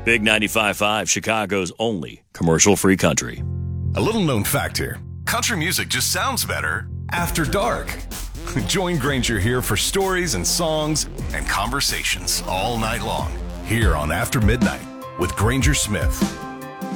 Big 95.5, Chicago's only commercial-free country. A little known fact here. Country music just sounds better after dark. Join Granger here for stories and songs and conversations all night long here on After Midnight with Granger Smith.